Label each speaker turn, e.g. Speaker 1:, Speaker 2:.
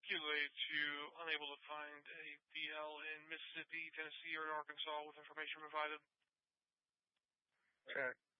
Speaker 1: speculate to unable to find a DL in Mississippi, Tennessee, or Arkansas with information provided.
Speaker 2: Check.